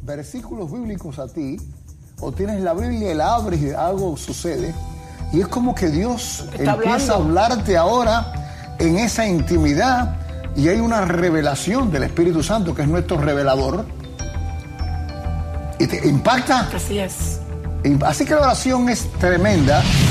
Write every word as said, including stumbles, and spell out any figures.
versículos bíblicos a ti, o tienes la Biblia y la abres y algo sucede, y es como que Dios Está empieza hablando. a hablarte ahora en esa intimidad, y hay una revelación del Espíritu Santo, que es nuestro revelador, y te impacta. Así es. Así que la oración es tremenda.